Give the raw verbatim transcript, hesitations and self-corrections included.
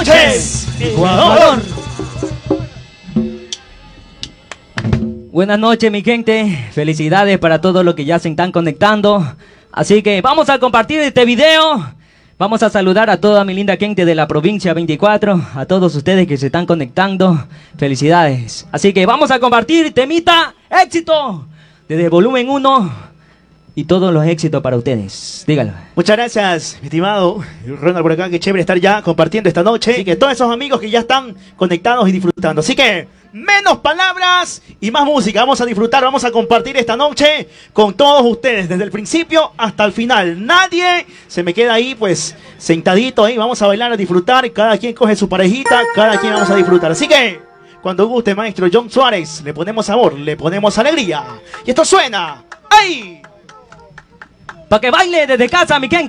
noches, Ecuador. Buenas noches, mi gente. Felicidades para todos los que ya se están conectando. Así que vamos a compartir este video. Vamos a saludar a toda mi linda gente de la provincia veinticuatro. A todos ustedes que se están conectando. Felicidades. Así que vamos a compartir temita éxito desde volumen uno. Y todos los éxitos para ustedes. Dígalo. Muchas gracias, mi estimado Ronald por acá. Qué chévere estar ya compartiendo esta noche. Así que todos esos amigos que ya están conectados y disfrutando. Así que menos palabras y más música. Vamos a disfrutar, vamos a compartir esta noche con todos ustedes. Desde el principio hasta el final. Nadie se me queda ahí pues sentadito ahí. Vamos a bailar, a disfrutar. Cada quien coge su parejita. Cada quien vamos a disfrutar. Así que cuando guste, maestro John Suárez, le ponemos sabor, le ponemos alegría. Y esto suena. ¡Ay! Para que baile desde casa, mi gente.